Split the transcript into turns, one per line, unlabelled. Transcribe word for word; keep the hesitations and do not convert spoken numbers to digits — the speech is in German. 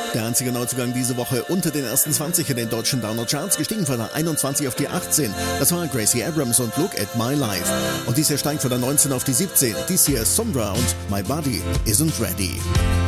Der einzige Neuzugang diese Woche unter den ersten zwanzig in den deutschen Downer-Charts, gestiegen von der einundzwanzig auf die achtzehn. Das war Gracie Abrams und Look at My Life. Und dies hier steigt von der neunzehn auf die siebzehn. Dies hier ist Sombra und My Body Isn't Ready.